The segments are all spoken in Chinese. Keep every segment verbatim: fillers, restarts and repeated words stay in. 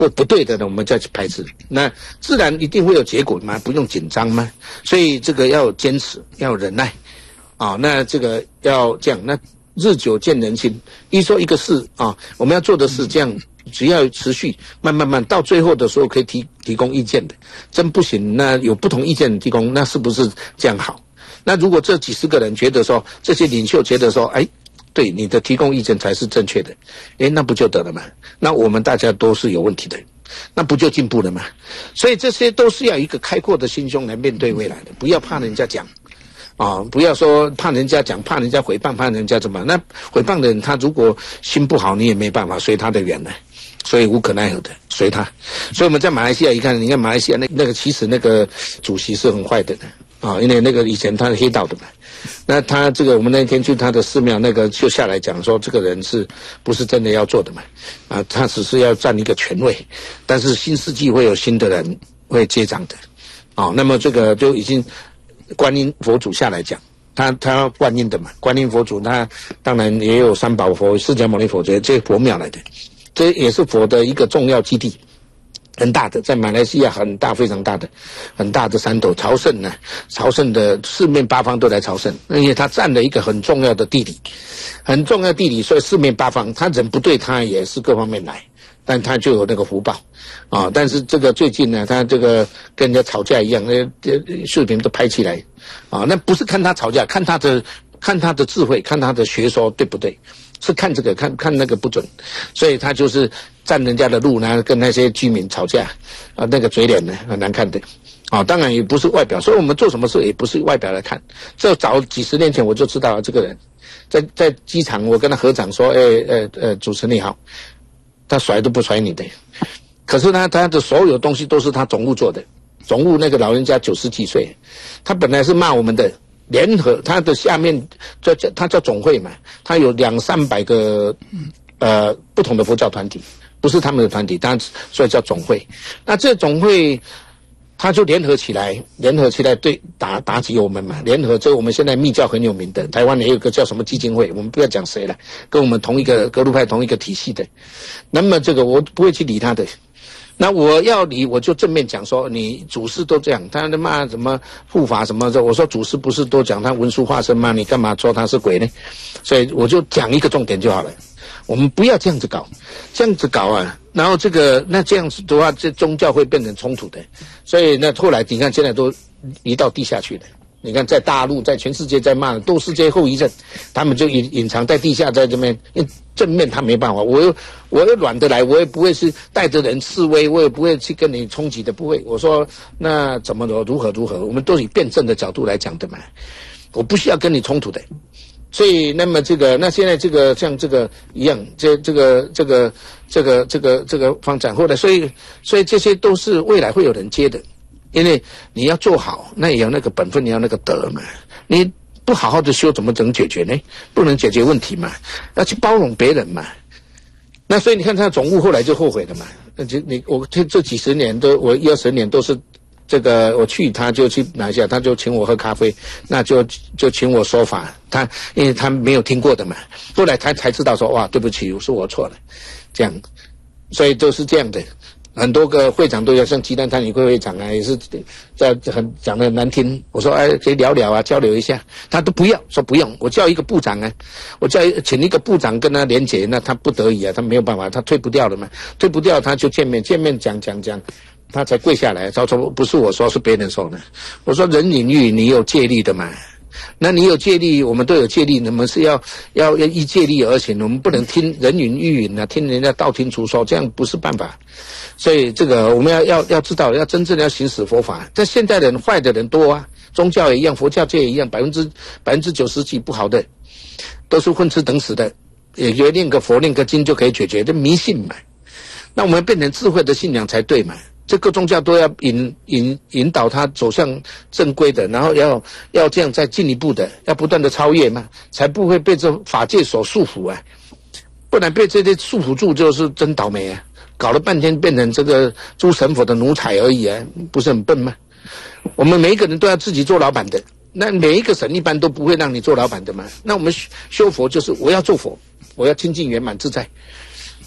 或不对的呢，我们再去排斥。那自然一定会有结果嘛，不用紧张嘛。所以这个要坚持，要忍耐，啊，那这个要这样，那日久见人心。一说一个事啊，我们要做的是这样，只要持续，慢慢慢，到最后的时候可以提提供意见的。真不行，那有不同意见的提供，那是不是这样好？那如果这几十个人觉得说，这些领袖觉得说，哎，对，你的提供意见才是正确的，哎，那不就得了吗？那我们大家都是有问题的，那不就进步了吗？所以这些都是要一个开阔的心胸来面对未来的，不要怕人家讲。啊，不要说怕人家讲，怕人家诽谤，怕人家怎么？那诽谤的人，他如果心不好，你也没办法随他的缘呢，所以无可奈何的随他。所以我们在马来西亚一看，你看马来西亚那那个其实那个主席是很坏的呢，啊，因为那个以前他是黑道的嘛。那他这个我们那天去他的寺庙，那个就下来讲说，这个人是不是真的要做的嘛？啊，他只是要占一个权位，但是新世纪会有新的人会接掌的，啊，那么这个就已经。观音佛祖下来讲，他他观音的嘛，观音佛祖他当然也有三宝佛、释迦牟尼佛这这佛庙来的，这也是佛的一个重要基地，很大的，在马来西亚很大非常大的很大的山头朝圣呢，朝圣的四面八方都来朝圣，因为他占了一个很重要的地理，很重要的地理，所以四面八方他人不对他也是各方面来。但他就有那个福报，啊！但是这个最近呢，他这个跟人家吵架一样，那视频都拍起来，啊！那不是看他吵架，看他的看他的智慧，看他的学说对不对？是看这个，看看那个不准，所以他就是占人家的路呢，跟那些居民吵架，啊，那个嘴脸呢很难看的，啊！当然也不是外表，所以我们做什么事也不是外表来看。这早几十年前我就知道了这个人，在在机场我跟他合掌说，哎呃呃，主持你好。他甩都不甩你的，可是呢，他的所有东西都是他总务做的。总务那个老人家九十几岁，他本来是骂我们的联合，他的下面叫叫他叫总会嘛，他有两三百个呃不同的佛教团体，不是他们的团体，当然所以叫总会。那这总会他就联合起来，联合起来对打打击我们嘛。联合这我们现在密教很有名的，台湾也有个叫什么基金会，我们不要讲谁了，跟我们同一个格鲁派同一个体系的。那么这个我不会去理他的。那我要理，我就正面讲说，你祖师都这样，他骂什么护法什么的，我说祖师不是都讲他文殊化身吗？你干嘛说他是鬼呢？所以我就讲一个重点就好了。我们不要这样子搞，这样子搞啊，然后这个那这样子的话，这宗教会变成冲突的。所以那后来你看，现在都移到地下去了。你看，在大陆，在全世界在骂的都是这些后遗症，他们就隐隐藏在地下，在这边。因为正面他没办法，我又我又软得来，我也不会是带着人示威，我也不会去跟你冲击的，不会。我说那怎么如何如何，我们都以辩证的角度来讲的嘛，我不需要跟你冲突的。所以，那么这个，那现在这个像这个一样，这这个这个这个这个这个发展后来，所以所以这些都是未来会有人接的，因为你要做好，那也要那个本分，你要那个德嘛。你不好好的修，怎么能解决呢？不能解决问题嘛，要去包容别人嘛。那所以你看，他总务后来就后悔了嘛。那就你我这这几十年都，我一二十年都是。这个我去，他就去拿下，他就请我喝咖啡，那就就请我说法，他因为他没有听过的嘛，后来他才知道说哇，对不起，是我错了，这样，所以都是这样的，很多个会长都要像鸡蛋摊理会会长啊，也是在很讲得很难听，我说哎，可以聊聊啊，交流一下，他都不要，说不用，我叫一个部长啊，我叫请一个部长跟他连结，那他不得已啊，他没有办法，他退不掉了嘛，退不掉他就见面，见面讲讲讲。他才跪下来，他说不是我说，是别人说的。我说人隐喻你有戒律的嘛，那你有戒律，我们都有戒律，我们是要要要依戒律而行，我们不能听人云亦云啊，听人家道听途说，这样不是办法。所以这个我们要要要知道，要真正的要行使佛法。但现代人坏的人多啊，宗教也一样，佛教界也一样，百分之百分之九十几不好的，都是混吃等死的，也觉得念个佛念个经就可以解决，这迷信嘛。那我们变成智慧的信仰才对嘛。这个宗教都要引引引导他走向正规的，然后要要这样再进一步的，要不断的超越嘛，才不会被这法界所束缚啊！不然被这些束缚住，就是真倒霉啊！搞了半天变成这个诸神佛的奴才而已啊，不是很笨吗？我们每一个人都要自己做老板的，那每一个神一般都不会让你做老板的嘛。那我们修佛就是我要做佛，我要清净圆满自在。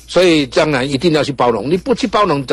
所以当然一定要去包容，你不去包容